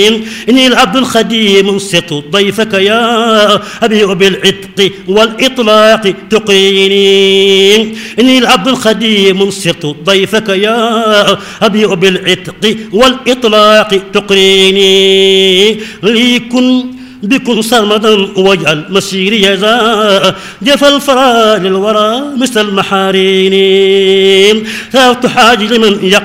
إني العبد الخديم سرت ضيفك يا أبيع بالعتق والإطلاق تقيني إني العبد الخديم سرت ضيفك يا أبيع بالعتق والإطلاق تقريني ليكن بكن سرمدا واجعل مسيري ذا جف الفرا للورى مثل المحارين ثابت حاج لمن